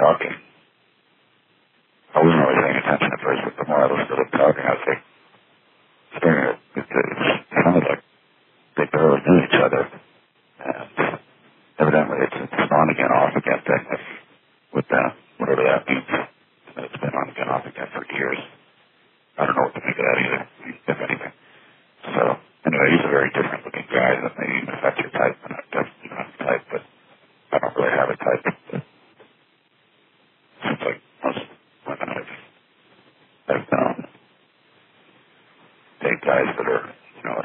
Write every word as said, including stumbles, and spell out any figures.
talking. I wasn't really paying attention at first, but the more I listened to them talking, I was like, staring at it. It sounded like they barely knew each other. And evidently it's, it's on again, off again thing with them, whatever that means. It's been on again, off again for years. I don't know what to think of that either, if anything. So, anyway, he's a very different looking guy than the